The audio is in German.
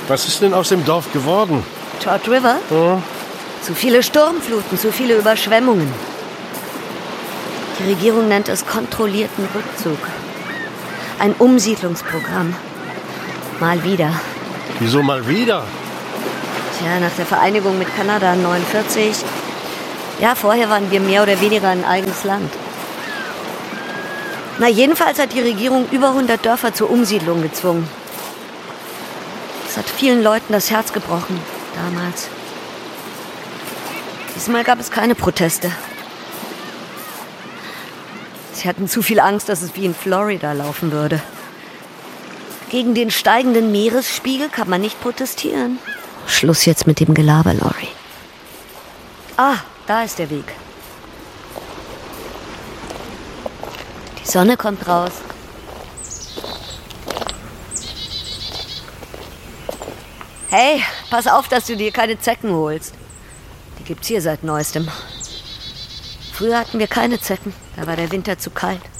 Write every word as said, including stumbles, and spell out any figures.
Was ist denn aus dem Dorf geworden? Todd River? Ja. Zu viele Sturmfluten, zu viele Überschwemmungen. Die Regierung nennt es kontrollierten Rückzug. Ein Umsiedlungsprogramm. Mal wieder. Wieso mal wieder? Tja, nach der Vereinigung mit Kanada neunundvierzig. Ja, vorher waren wir mehr oder weniger ein eigenes Land. Na, jedenfalls hat die Regierung über hundert Dörfer zur Umsiedlung gezwungen. Das hat vielen Leuten das Herz gebrochen, damals. Diesmal gab es keine Proteste. Sie hatten zu viel Angst, dass es wie in Florida laufen würde. Gegen den steigenden Meeresspiegel kann man nicht protestieren. Schluss jetzt mit dem Gelaber, Lori. Ah, da ist der Weg. Die Sonne kommt raus. Hey, pass auf, dass du dir keine Zecken holst. Die gibt's hier seit Neuestem. Früher hatten wir keine Zecken, da war der Winter zu kalt.